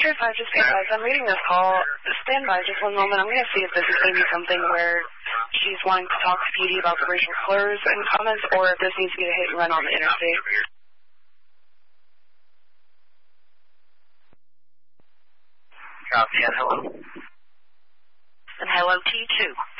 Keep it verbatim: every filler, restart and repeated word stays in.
Pier five, just stand by. I'm reading this call. Stand by just one moment. I'm going to see if this is maybe something where she's wanting to talk to P D about the racial slurs and comments, or if this needs to be a hit and run on the interstate. Copy, and hello. And hello to you, too.